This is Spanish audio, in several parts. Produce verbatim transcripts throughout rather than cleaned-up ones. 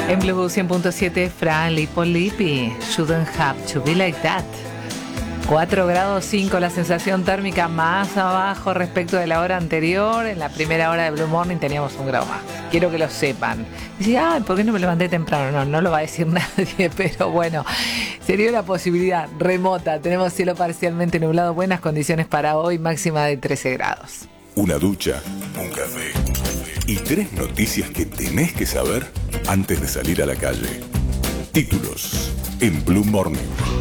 En Blue cien punto siete, Fra Lippo Lippi, Shouldn't Have to Be Like That. cuatro grados cinco la sensación térmica, más abajo respecto de la hora anterior. En la primera hora de Blue Morning teníamos un grado más. Quiero que lo sepan. Dice, ay, ¿por qué no me levanté temprano? No, no lo va a decir nadie, pero bueno, sería una posibilidad remota. Tenemos cielo parcialmente nublado, buenas condiciones para hoy, máxima de trece grados. Una ducha, un café y tres noticias que tenés que saber antes de salir a la calle. Títulos en Blue Morning.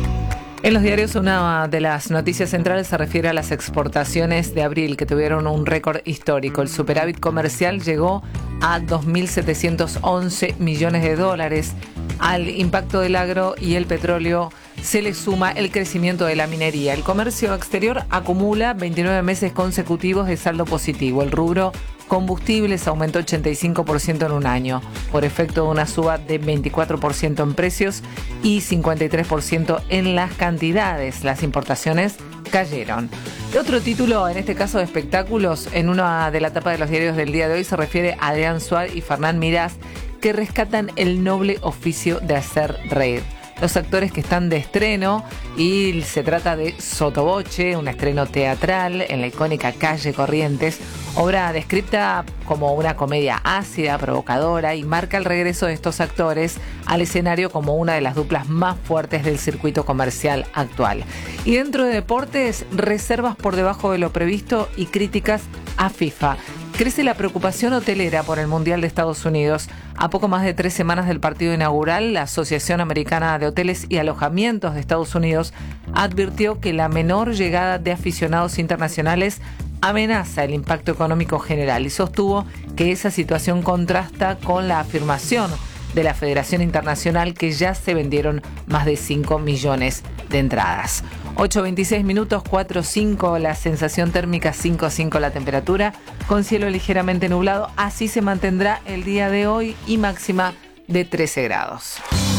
En los diarios, una de las noticias centrales se refiere a las exportaciones de abril, que tuvieron un récord histórico. El superávit comercial llegó a dos mil setecientos once millones de dólares. Al impacto del agro y el petróleo se le suma el crecimiento de la minería. El comercio exterior acumula veintinueve meses consecutivos de saldo positivo. El rubro combustibles aumentó ochenta y cinco por ciento en un año, por efecto de una suba de veinticuatro por ciento en precios y cincuenta y tres por ciento en las cantidades. Las importaciones cayeron. Otro título, en este caso de espectáculos, en una de la tapa de los diarios del día de hoy, se refiere a Adrián Suárez y Fernán Mirás, que rescatan el noble oficio de hacer reír. Los actores que están de estreno, y se trata de Sotoboche, un estreno teatral en la icónica calle Corrientes, obra descrita como una comedia ácida, provocadora, y marca el regreso de estos actores al escenario como una de las duplas más fuertes del circuito comercial actual. Y dentro de deportes, reservas por debajo de lo previsto y críticas a FIFA. Crece la preocupación hotelera por el Mundial de Estados Unidos. A poco más de tres semanas del partido inaugural, la Asociación Americana de Hoteles y Alojamientos de Estados Unidos advirtió que la menor llegada de aficionados internacionales amenaza el impacto económico general y sostuvo que esa situación contrasta con la afirmación de la Federación Internacional que ya se vendieron más de cinco millones de entradas. ocho veintiséis minutos, cuatro cinco la sensación térmica, cinco cinco la temperatura, con cielo ligeramente nublado. Así se mantendrá el día de hoy y máxima de trece grados.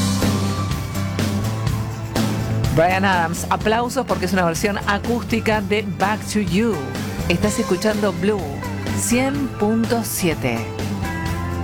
Bryan Adams, aplausos porque es una versión acústica de Back to You. Estás escuchando Blue cien punto siete.